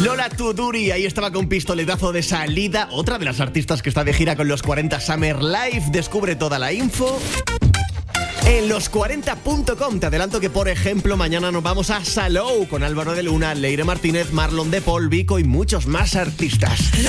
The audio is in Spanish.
Lola Tuduri, ahí estaba con pistoletazo de salida. Otra de las artistas que está de gira con los 40 Summer Live. Descubre toda la info en los40.com. Te adelanto que, por ejemplo, mañana nos vamos a Salou con Álvaro de Luna, Leire Martínez, Marlon de Paul, Vico y muchos más artistas.